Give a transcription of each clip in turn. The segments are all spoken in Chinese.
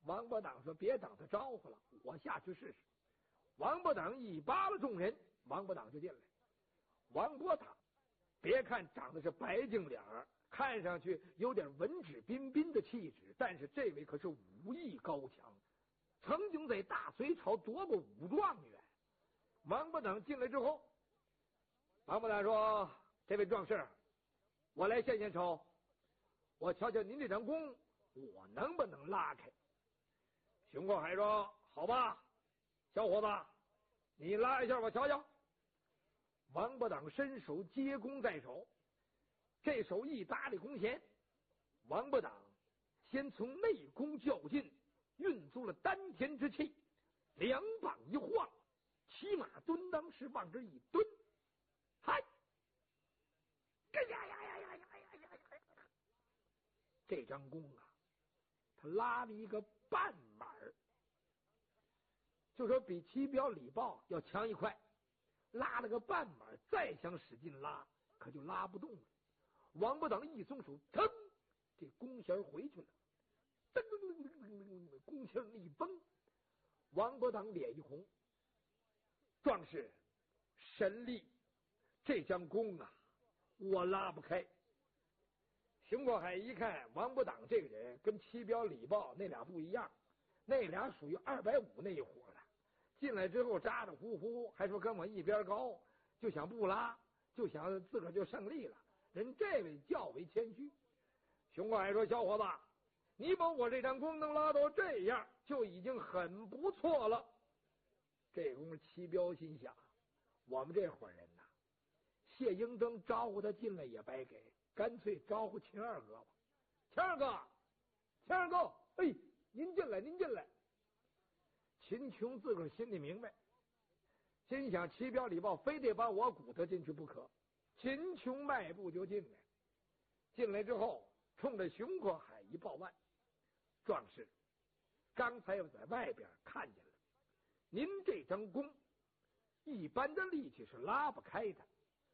王伯党说：“别等他招呼了，我下去试试。”王伯党一扒拉众人，王伯党就进来。王伯党别看长得是白净脸儿，看上去有点文质彬彬的气质，但是这位可是武艺高强，曾经在大隋朝夺过武状元。王伯党进来之后，王伯党说：“这位壮士，我来献献丑，我瞧瞧您这张弓，我能不能拉开？”熊过海说：“好吧，小伙子，你拉一下我瞧瞧。”王伯党伸手接弓在手，这手一搭理弓弦，王伯党先从内弓较劲，运足了丹田之气，两膀一晃，骑马蹲裆时往这一蹲，嗨，哎呀呀呀呀呀呀呀！这张弓啊，他拉了一个半马儿，就说比齐彪李豹要强一块，拉了个半马，再想使劲拉，可就拉不动了。王伯党一松手，腾，这弓弦回去了，噔噔噔噔噔噔，弓弦一崩，王伯党脸一红。壮士，神力，这张弓啊，我拉不开。熊过海一看王伯党这个人跟齐彪李豹那俩不一样，那俩属于250那一伙的，进来之后咋咋呼呼，还说跟我一边高，就想不拉，就想自个儿就胜利了。人这位较为谦虚。熊过海说：“小伙子，你把我这张弓能拉到这样，就已经很不错了。”这功夫齐彪心想，我们这伙人呐，谢英征招呼他进来也白给，干脆招呼秦二哥吧。秦二哥，秦二哥，哎，您进来，您进来。秦琼自个儿心里明白，心想齐彪李豹非得把我鼓捣进去不可。秦琼迈步就进来，进来之后冲着熊过海一报腕：“壮士，刚才我在外边看见了，您这张弓一般的力气是拉不开的。”“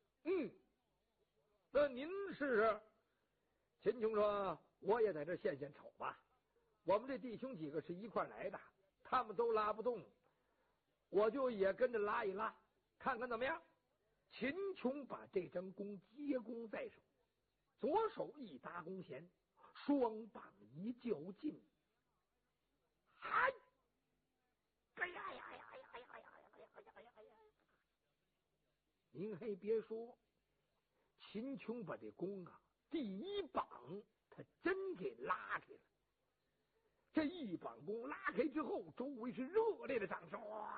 那您试试。”秦琼说：“我也在这献献丑吧，我们这弟兄几个是一块来的，他们都拉不动，我就也跟着拉一拉，看看怎么样。”秦琼把这张弓接弓在手，左手一搭弓弦，双膀一较劲，嗨，哎呀呀呀呀呀呀呀呀呀呀！您还别说，秦琼把这弓啊，第一膀他真给拉开了。这一膀弓拉开之后，周围是热烈的掌声。哇！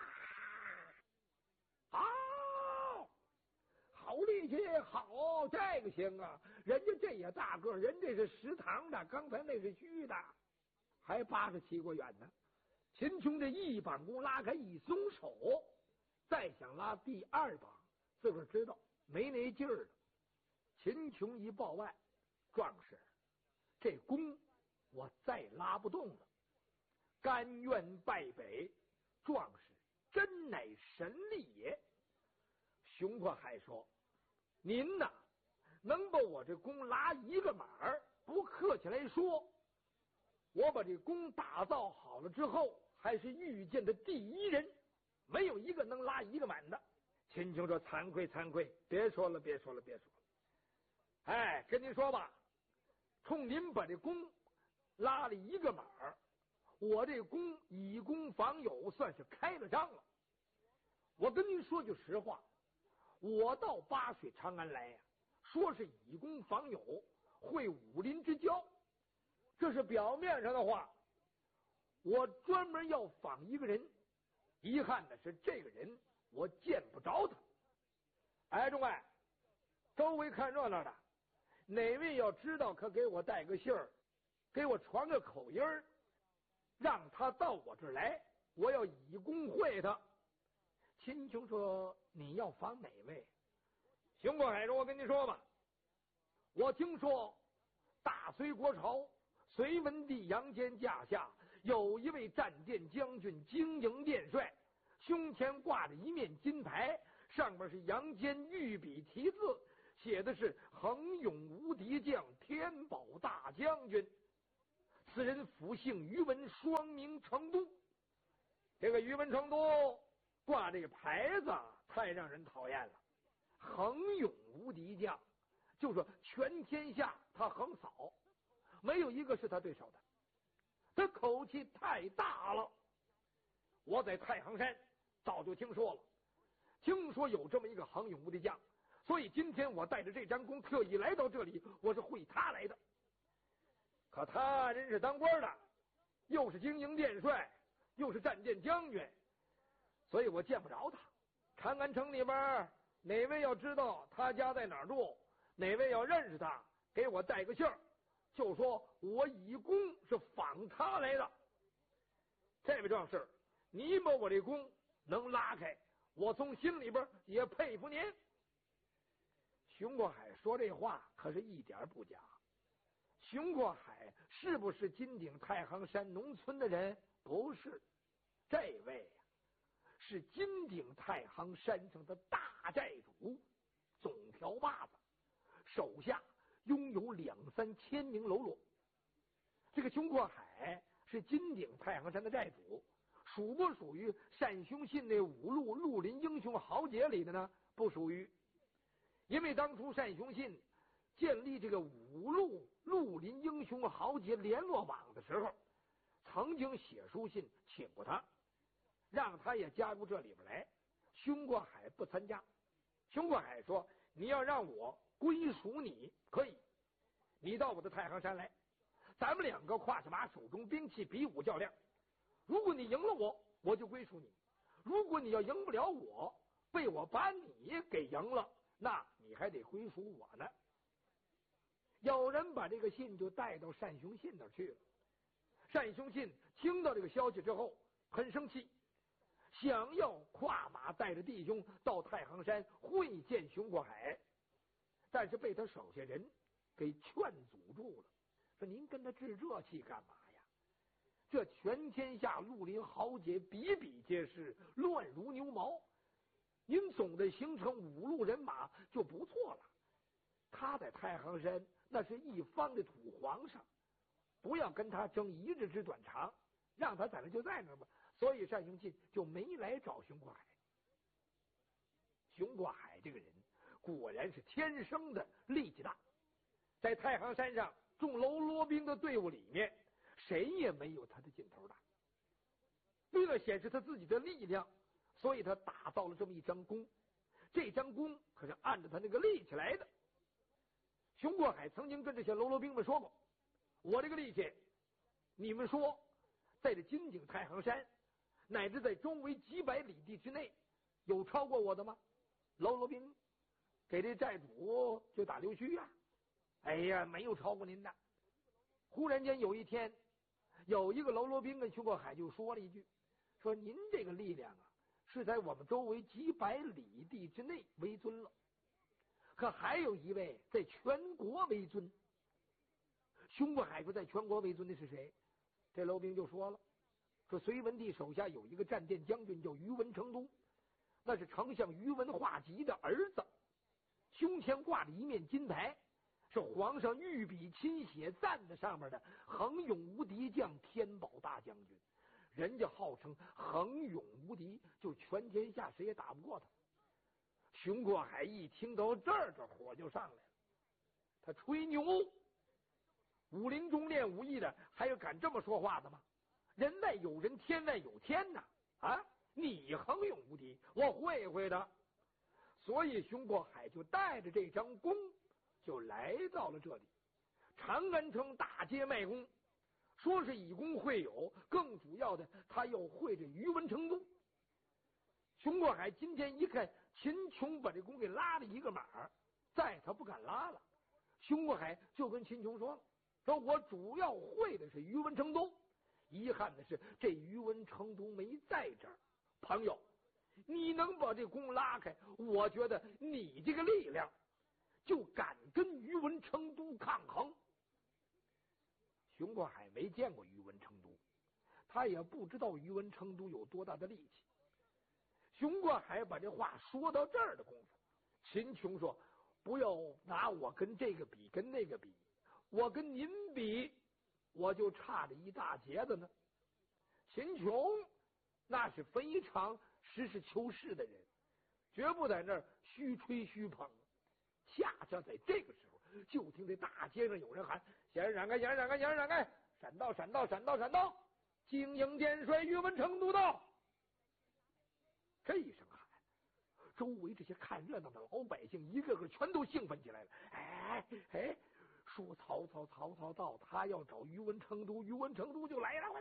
好力气，好，这个行啊！人家这也大个，人这是食堂的，刚才那是虚的，还87国远呢。秦琼这一膀弓拉开，一松手，再想拉第二膀，自个儿知道没那劲儿了。秦琼一报腕：“壮士，这弓我再拉不动了，甘愿败北。壮士真乃神力也。”熊过海说：“您呐，能把我这弓拉一个马儿，不客气来说，我把这弓打造好了之后，还是遇见的第一人，没有一个能拉一个满的。”秦琼说：“惭愧惭愧，别说了别说了别说了。哎，跟您说吧，冲您把这弓拉了一个马儿，我这弓以弓防友，算是开了张了。我跟您说句实话，我到巴水长安来呀，说是以弓防友，会武林之交，这是表面上的话。我专门要访一个人，遗憾的是这个人我见不着他。哎，众位，周围看热闹的，哪位要知道，可给我带个信儿，给我传个口音儿，让他到我这儿来，我要以弓会他。”秦琼说：“你要访哪位？”熊过海说：“我跟你说吧，我听说大隋国朝隋文帝杨坚驾下有一位战殿将军经营殿帅，胸前挂着一面金牌，上面是杨坚御笔题字，写的是恒勇无敌将天宝大将军。 此人复姓于文，双名成都。这个于文成都挂这个牌子太让人讨厌了，横勇无敌将，就说全天下他横扫，没有一个是他对手的。他口气太大了。我在太行山早就听说了，听说有这么一个横勇无敌将，所以今天我带着这张弓特意来到这里，我是会他来的。可他人是当官的，又是经营殿帅，又是战殿将军，所以我见不着他。长安城里边哪位要知道他家在哪儿住，哪位要认识他，给我带个信儿，就说我以弓是访他来的。这位壮士，你把我这弓能拉开，我从心里边也佩服您。熊过海说这话可是一点不假。熊过海是不是金顶太行山农村的人？不是，这位是金顶太行山上的大寨主，总条把子，手下拥有2、3千名喽啰。这个熊过海是金顶太行山的寨主，属不属于单雄信那5路绿林英雄豪杰里的呢？不属于，因为当初单雄信建立这个5路绿林英雄豪杰联络网的时候，曾经写书信请过他，让他也加入这里边来。熊过海不参加。熊过海说：“你要让我归属你，可以，你到我的太行山来，咱们2个挎下马，手中兵器，比武较量。如果你赢了我，我就归属你；如果你要赢不了我，被我把你给赢了，那你还得归属我呢。”有人把这个信就带到单雄信那儿去了。单雄信听到这个消息之后很生气，想要跨马带着弟兄到太行山会见熊过海，但是被他手下人给劝阻住了，说：“您跟他置这气干嘛呀？这全天下绿林豪杰比比皆是，乱如牛毛，您总得形成5路人马就不错了。他在太行山那是一方的土皇上，不要跟他争一日之短长，让他在那就在那吧。”所以单雄信就没来找熊过海。熊过海这个人果然是天生的力气大，在太行山上众喽啰兵的队伍里面，谁也没有他的劲头大。为了显示他自己的力量，所以他打造了这么一张弓。这张弓可是按着他那个力气来的。熊过海曾经跟这些喽啰兵们说过：“我这个力气，你们说在这金顶太行山乃至在周围几百里地之内有超过我的吗？”喽啰兵给这寨主就打溜须啊：“哎呀，没有超过您的。”忽然间有一天，有一个喽啰兵跟熊过海就说了一句，说：“您这个力量啊，是在我们周围几百里地之内为尊了，可还有一位在全国为尊。”熊过海说：“在全国为尊的是谁？”这喽兵就说了，说隋文帝手下有一个战殿将军叫于文成都，那是丞相于文化及的儿子，胸前挂着一面金牌，是皇上御笔亲写赞在上面的横勇无敌将天宝大将军。人家号称横勇无敌，就全天下谁也打不过他。熊过海一听到这儿，这火就上来了，他吹牛。武林中练武艺的还有敢这么说话的吗？人外有人，天外有天呐！啊，你横勇无敌，我会的。所以熊过海就带着这张弓就来到了这里。长安城大街卖弓，说是以弓会友，更主要的他又会着于文成都。熊过海今天一看秦琼把这弓给拉了一个码，再他不敢拉了。熊过海就跟秦琼说了，说我主要会的是于文成都，遗憾的是这于文成都没在这儿。朋友，你能把这弓拉开，我觉得你这个力量就敢跟于文成都抗衡。熊过海没见过于文成都，他也不知道于文成都有多大的力气。熊过海把这话说到这儿的功夫，秦琼说：“不要拿我跟这个比，跟那个比，我跟您比， 我就差着一大截子呢。秦琼那是非常实事求是的人，绝不在那儿虚吹虚捧。恰恰在这个时候，就听这大街上有人喊：“先生让开，先生让开，先生让开！闪道，闪道，闪道，闪道！京营殿帅宇文成都到！”这一声喊，周围这些看热闹的老百姓一个个全都兴奋起来了。哎，说曹操到，他要找宇文成都，宇文成都就来了。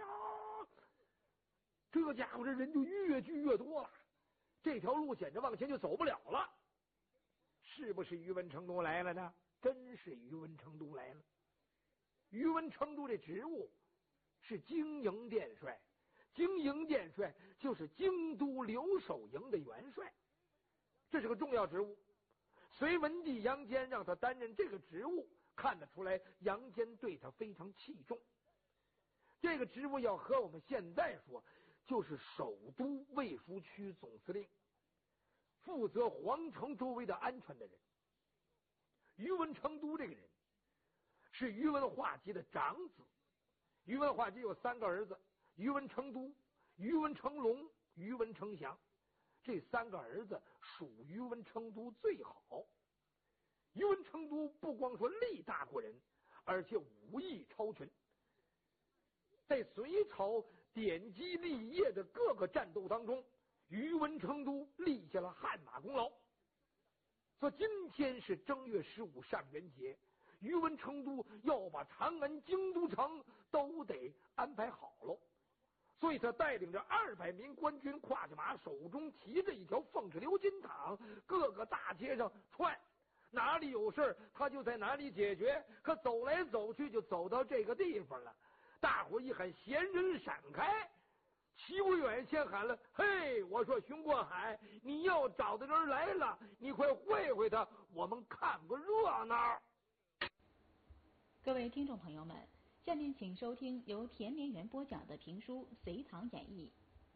这家伙这人就越聚越多了，这条路显着往前就走不了了。是不是宇文成都来了呢？真是宇文成都来了。宇文成都这职务是京营殿帅，京营殿帅就是京都留守营的元帅，这是个重要职务。隋文帝杨坚让他担任这个职务，看得出来杨坚对他非常器重。这个职务要和我们现在说，就是首都卫戍区总司令，负责皇城周围的安全的人。宇文成都这个人是宇文化及的长子，宇文化及有3个儿子：宇文成都、宇文成龙、宇文成祥。这3个儿子属宇文成都最好。宇文成都不光说力大过人，而且武艺超群，在隋朝点击立业的各个战斗当中，宇文成都立下了汗马功劳。说今天是正月15上元节，宇文成都要把长安京都城都得安排好了，所以他带领着200名官军，跨着马，手中提着一条凤翅鎏金淌，各个大街上窜，哪里有事他就在哪里解决。可走来走去就走到这个地方了，大伙一喊闲人闪开，齐国远先喊了：“嘿，我说熊过海，你要找的人来了，你快会会他，我们看个热闹。” 各位听众朋友们，下面请收听由田连元播讲的评书《隋唐演义》。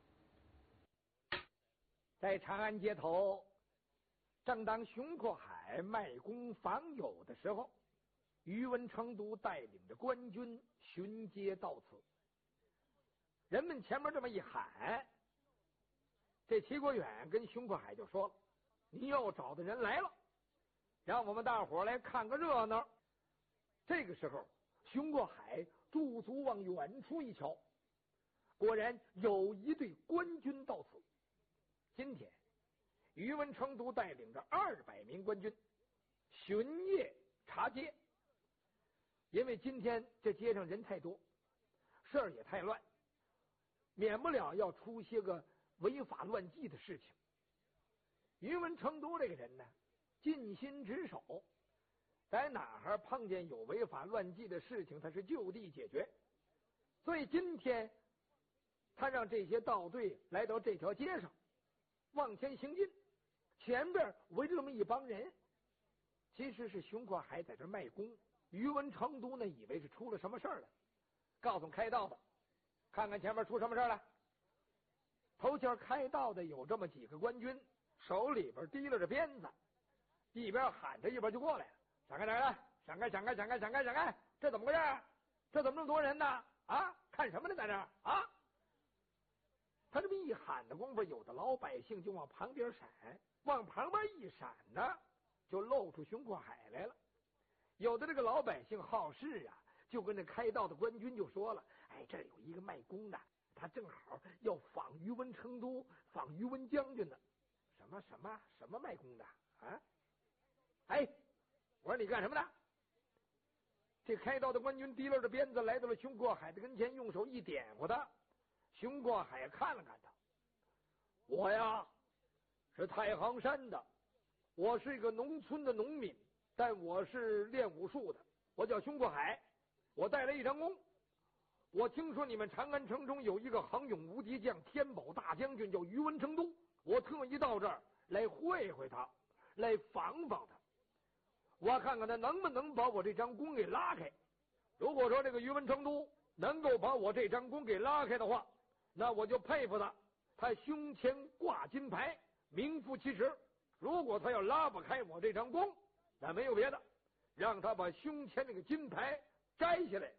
在长安街头，正当熊过海卖功访友的时候，宇文成都带领着官军巡街到此。人们前面这么一喊，这齐国远跟熊过海就说了：“你要找的人来了，让我们大伙来看个热闹。”这个时候，熊过海驻足往远处一瞧，果然有一队官军到此。今天宇文成都带领着200名官军巡夜查街，因为今天这街上人太多，事儿也太乱，免不了要出些个违法乱纪的事情。宇文成都这个人呢，尽心职守，在哪儿碰见有违法乱纪的事情，他是就地解决。所以今天他让这些道队来到这条街上往前行进，前边围着这么一帮人，其实是熊过海在这卖功。宇文成都呢，以为是出了什么事儿了，告诉开道的，看看前面出什么事了。头前开道的有这么几个官军，手里边提拉着鞭子，一边喊着一边就过来了：“闪开，闪开，闪开，闪开，闪开，闪开，闪开！这怎么回事？这怎么那么多人呢？啊，看什么呢？在这儿啊！”他这么一喊的功夫，有的老百姓就往旁边闪，往旁边一闪呢，就露出熊过海来了。有的这个老百姓好事啊，就跟这开道的官军就说了：“哎，这有一个卖功的，他正好要访宇文成都，访宇文将军呢。”什么卖功的啊？哎，我说你干什么的？这开道的官军提拉着鞭子来到了熊过海的跟前，用手一点过他。熊过海看了看他：“我呀，是太行山的，我是一个农村的农民，但我是练武术的，我叫熊过海，我带来一张功。我听说你们长安城中有一个横勇无敌将，天宝大将军，叫宇文成都，我特意到这儿来会会他，来访访他，我看看他能不能把我这张弓给拉开。如果说这个宇文成都能够把我这张弓给拉开的话，那我就佩服他，他胸前挂金牌，名副其实。如果他要拉不开我这张弓，那没有别的，让他把胸前那个金牌摘下来，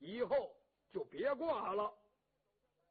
以后就别挂了。